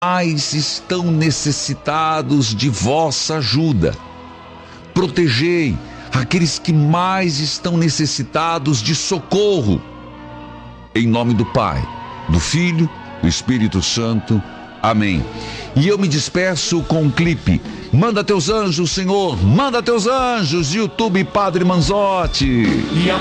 mais estão necessitados de vossa ajuda. Protegei aqueles que mais estão necessitados de socorro. Em nome do Pai, do Filho, do Espírito Santo. Amém. E eu me despeço com um clipe. Manda teus anjos, Senhor, manda teus anjos. YouTube Padre Manzotti.